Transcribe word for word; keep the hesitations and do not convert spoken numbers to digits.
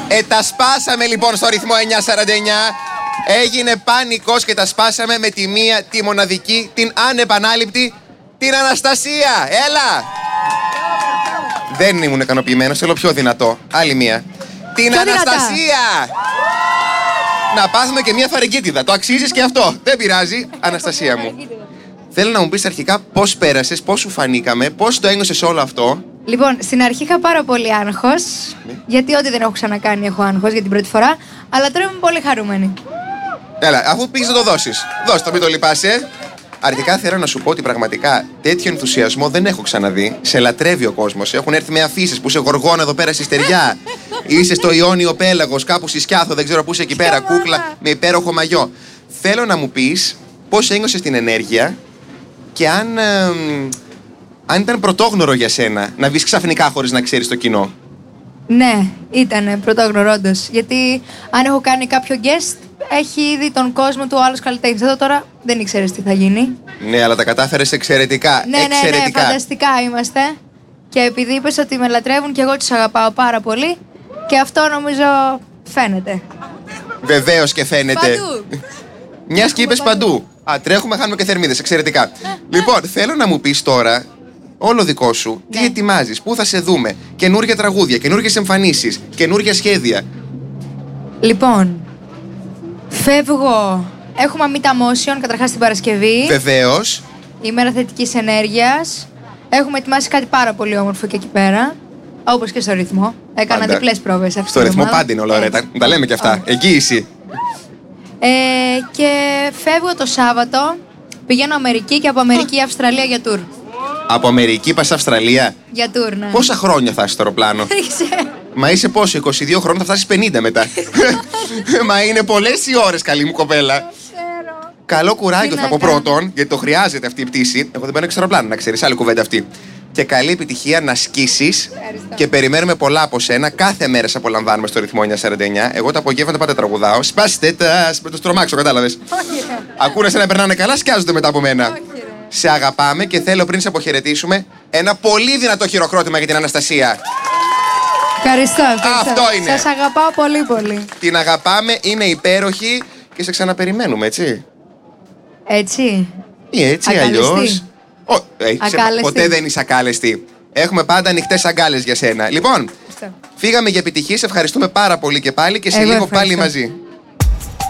Ε, τα σπάσαμε λοιπόν στο ρυθμό εννιά σαράντα εννιά. Έγινε πανικός και τα σπάσαμε με τη μία, τη μοναδική, την ανεπανάληπτη, την Αναστασία. Έλα! Δεν ήμουν ικανοποιημένος, θέλω πιο δυνατό. Άλλη μία. Την πιο Αναστασία! Δυνατά. Να πάθουμε και μία φαρεγκίτιδα. Το αξίζεις και αυτό. Δεν πειράζει. Αναστασία μου. Θέλω να μου πεις αρχικά πώς πέρασες, πώς σου φανήκαμε, πώς το ένιωσες όλο αυτό. Λοιπόν, στην αρχή είχα πάρα πολύ άγχος, ναι. γιατί ό,τι δεν έχω ξανακάνει έχω άγχος για την πρώτη φορά, αλλά τώρα είμαι πολύ χαρούμενη. Έλα, αφού πήγες να το δώσεις. Δώσ' το, μην το λυπάσαι. Αρχικά θέλω να σου πω ότι πραγματικά τέτοιο ενθουσιασμό δεν έχω ξαναδεί. Σε λατρεύει ο κόσμος. Έχουν έρθει με αφήσεις που είσαι γοργόνα εδώ πέρα στη στεριά. Είσαι στο Ιόνιο Πέλαγος, κάπου στη Σκιάθο, δεν ξέρω πού είσαι εκεί πέρα, κούκλα με υπέροχο μαγιό. Θέλω να μου πεις πώς ένιωσες την ενέργεια και αν, ε, αν ήταν πρωτόγνωρο για σένα να βγεις ξαφνικά χωρίς να ξέρεις το κοινό. Ναι, ήταν πρωτόγνωρο όντως. Γιατί αν έχω κάνει κάποιο guest, έχει ήδη τον κόσμο του άλλος καλλιτέχνης. Εδώ τώρα δεν ήξερες τι θα γίνει. Ναι, αλλά τα κατάφερες εξαιρετικά. Ναι, εξαιρετικά. ναι, ναι, φανταστικά είμαστε. Και επειδή είπες ότι με λατρεύουν και εγώ τους αγαπάω πάρα πολύ, και αυτό νομίζω φαίνεται. Βεβαίως και φαίνεται. Παντού. Μιας και είπες παντού. Α, τρέχουμε, χάνουμε και θερμίδες. Εξαιρετικά. Λοιπόν, θέλω να μου πεις τώρα, όλο δικό σου, τι ναι. ετοιμάζεις, πού θα σε δούμε, καινούργια τραγούδια, καινούργιες εμφανίσεις, καινούργια σχέδια. Λοιπόν, φεύγω. Έχουμε Amita Motion καταρχάς την Παρασκευή. Βεβαίως. Ημέρα θετικής ενέργειας. Έχουμε ετοιμάσει κάτι πάρα πολύ όμορφο και εκεί πέρα. Όπως και στο ρυθμό. Έκανα Πάντα. διπλές πρόβες αυτή. Στο ρυθμό πάντα είναι όλα ωραία. Τα, τα λέμε και αυτά. Oh. Εγγύηση. Ε, και φεύγω το Σάββατο. Πηγαίνω Αμερική και από Αμερική Αυστραλία για tour. Από Αμερική πας Αυστραλία. Για tour, ναι. Πόσα χρόνια θα είσαι στο αεροπλάνο? Δεν ξέρω. Μα είσαι πόσο, είκοσι δύο χρόνια, θα φτάσεις πενήντα μετά. Μα είναι πολλές οι ώρες, καλή μου κοπέλα. Καλό κουράγιο θα πω πρώτον, γιατί το χρειάζεται αυτή η πτήση. Εγώ δεν παίρνω αεροπλάνο, να ξέρεις, άλλη κουβέντα αυτή. Και καλή επιτυχία να σκίσεις. Και περιμένουμε πολλά από σένα. Κάθε μέρα σε απολαμβάνουμε στο ρυθμό εννιά σαράντα εννιά. Εγώ τα απογεύματα πάντα τραγουδάω. Σπάστε τα, με το στρομάξω, κατάλαβες. Ακούνε σε να περνάνε καλά, σκιάζονται μετά από μένα. Όχι, σε αγαπάμε και θέλω πριν σε αποχαιρετήσουμε ένα πολύ δυνατό χειροκρότημα για την Αναστασία. Ευχαριστώ, ευχαριστώ. Αυτό είναι. Σας αγαπάω πολύ πολύ. Την αγαπάμε, είναι υπέροχη και σε ξαναπεριμένουμε, έτσι. Έτσι. Ή έτσι αλλιώς. Ο, ε, σε, ποτέ δεν είσαι ακάλεστη. Έχουμε πάντα ανοιχτές αγκάλες για σένα. Λοιπόν, φύγαμε για επιτυχίες, ευχαριστούμε πάρα πολύ και πάλι και σε Εγώ λίγο ευχαριστώ. Πάλι μαζί.